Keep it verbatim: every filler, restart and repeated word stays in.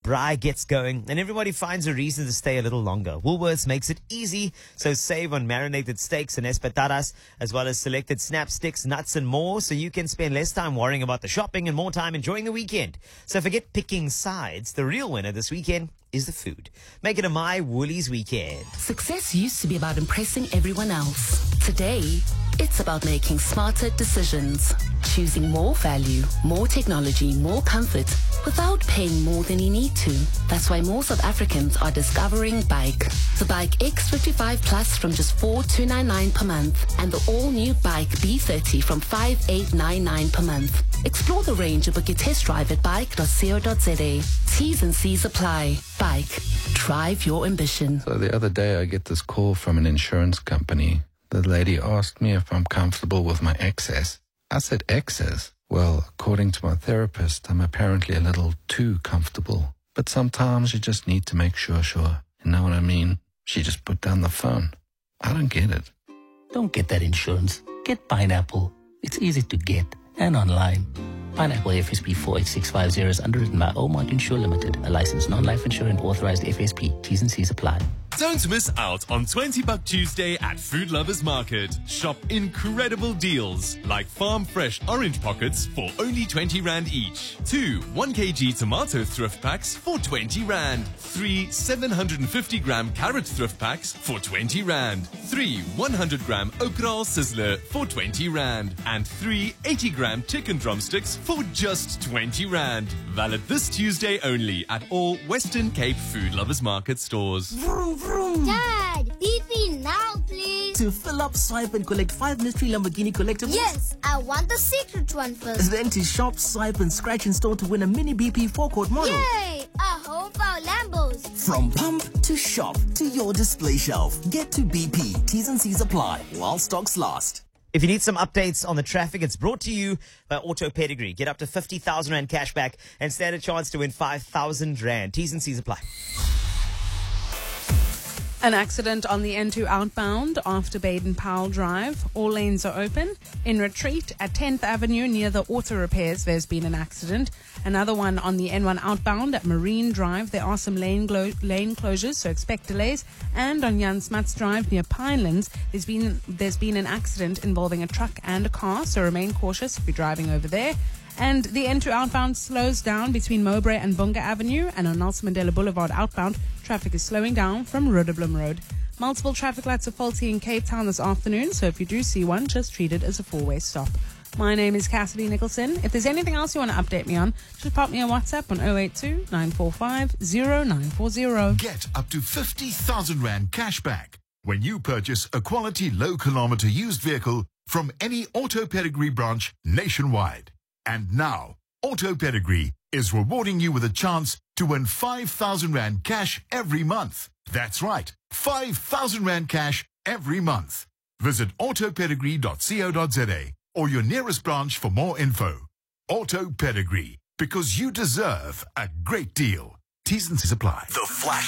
braai gets going and everybody finds a reason to stay a little longer. Woolworths makes it easy, so save on marinated steaks and espetadas, as well as selected snap sticks, nuts and more, so you can spend less time worrying about the shopping and more time enjoying the weekend. So forget picking sides. The real winner this weekend is the food. Make it a My Woolies weekend. Success used to be about impressing everyone else. Today, it's about making smarter decisions. Choosing more value, more technology, more comfort, without paying more than you need to. That's why more South Africans are discovering Bike. The Bike X fifty-five Plus from just four thousand two hundred ninety-nine per month, and the all-new Bike B thirty from five thousand eight hundred ninety-nine per month. Explore the range and book your test drive at bike dot co dot za. T's and C's apply. Bike. Drive your ambition. So the other day I get this call from an insurance company. The lady asked me if I'm comfortable with my excess. I said, excess? Well, according to my therapist, I'm apparently a little too comfortable. But sometimes you just need to make sure, sure. You know what I mean? She just put down the phone. I don't get it. Don't get that insurance. Get Pineapple. It's easy to get and online. Pineapple F S P four eight six five zero is underwritten by Omart Insure Limited, a licensed non-life insurer and authorized F S P. T's and C's apply. Don't miss out on twenty buck Tuesday at Food Lovers Market. Shop incredible deals like farm fresh orange pockets for only twenty rand each. Two one kilogram tomato thrift packs for twenty rand. Three seven hundred fifty gram carrot thrift packs for twenty rand. Three one hundred gram okra sizzler for twenty rand. And three eighty gram chicken drumsticks for just twenty rand. Valid this Tuesday only at all Western Cape Food Lovers Market stores. Vroom, vroom. Dad, beep me now, please. To fill up, swipe and collect five mystery Lamborghini collectibles? Yes, I want the secret one first. Then to shop, swipe and scratch in store to win a mini B P forecourt model. Yay! A home for our Lambos. From pump to shop to your display shelf. Get to B P. T's and C's apply while stocks last. If you need some updates on the traffic, it's brought to you by Auto Pedigree. Get up to fifty thousand rand cash back and stand a chance to win five thousand rand. T's and C's apply. An accident on the N two outbound after Baden-Powell Drive. All lanes are open. In retreat at tenth Avenue near the auto repairs, there's been an accident. Another one on the N one outbound at Marine Drive. There are some lane, glo- lane closures, so expect delays. And on Jan Smuts Drive near Pinelands, there's been, there's been an accident involving a truck and a car, so remain cautious if you're driving over there. And the N two outbound slows down between Mowbray and Bunga Avenue, and on Nelson Mandela Boulevard outbound, traffic is slowing down from Rudderblom Road. Multiple traffic lights are faulty in Cape Town this afternoon, so if you do see one, just treat it as a four-way stop. My name is Cassidy Nicholson. If there's anything else you want to update me on, just pop me a WhatsApp on zero eight two, nine four five, zero nine four zero. Get up to fifty thousand rand cash back when you purchase a quality low-kilometer used vehicle from any Auto Pedigree branch nationwide. And now, Auto Pedigree is rewarding you with a chance to win five thousand rand cash every month. That's right, five thousand rand cash every month. Visit auto pedigree dot co dot za or your nearest branch for more info. Auto Pedigree, because you deserve a great deal. T's and C's apply. The Flash.